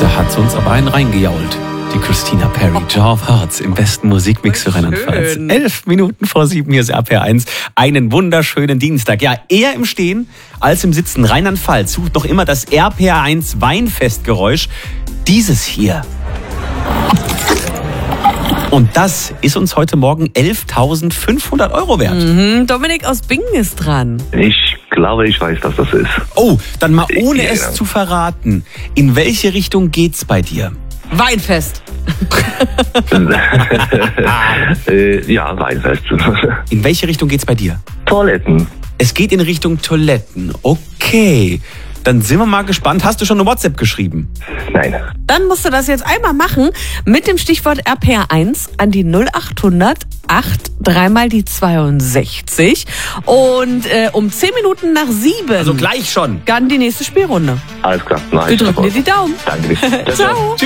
Da hat sie uns aber einen reingejault. Die Christina Perry, Jar of Hearts im besten Musikmix für Rheinland-Pfalz. 11 Minuten vor 7, hier ist RPR1. Einen wunderschönen Dienstag. Ja, eher im Stehen als im Sitzen. Rheinland-Pfalz sucht noch immer das RPR1 Weinfestgeräusch. Dieses hier. Und das ist uns heute Morgen 11.500 Euro wert. Dominik aus Bingen ist dran. Ich glaube, ich weiß, was das ist. Oh, dann mal ohne es zu verraten. In welche Richtung geht's bei dir? Weinfest. Ja, Weinfest. In welche Richtung geht's bei dir? Toiletten. Es geht in Richtung Toiletten. Okay, dann sind wir mal gespannt. Hast du schon eine WhatsApp geschrieben? Nein. Dann musst du das jetzt einmal machen mit dem Stichwort RPR1 an die 0800 8 mal die 62. Und um 10 Minuten nach 7. Also gleich schon. Dann die nächste Spielrunde. Alles klar. Nein, Wir drücken dir die Daumen. Danke. Ciao.